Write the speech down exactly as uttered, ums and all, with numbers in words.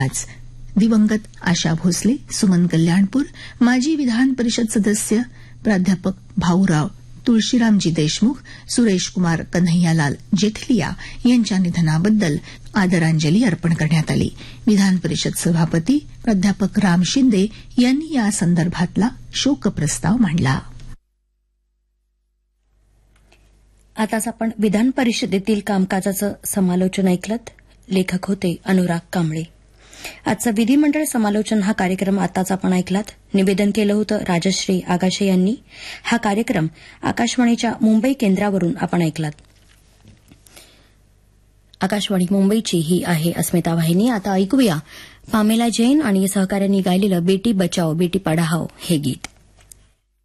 आज दिवंगत आशा भोसले, सुमन कल्याणपूर, माजी विधान परिषद सदस्य प्राध्यापक भाऊराव तुळशीरामजी देशमुख, सुरेश कुमार कन्हैयालाल जेथलिया यांच्या निधनाबद्दल आदरांजली अर्पण करण्यात आली. विधान परिषद सभापती प्राध्यापक राम शिंदे यांनी या संदर्भातला शोकप्रस्ताव मांडला. आताच आपण विधान परिषदेतील कामकाजाचं समालोचन ऐकलत. लेखक होते अनुराग कांबळे. आजचा विधिमंडळ समालोचन हा कार्यक्रम आताच आपण ऐकलात. निवेदन केलं होतं राजश्री आगाशे यांनी. हा कार्यक्रम आकाशवाणीच्या मुंबई केंद्रावरून आपण ऐकलात. आकाशवाणी मुंबईची ही आहे अस्मिता वाहिनी. आता ऐकूया पामेला जैन आणि सहकाऱ्यांनी गायलेलं बेटी बचाओ बेटी पढाओ हे गीत.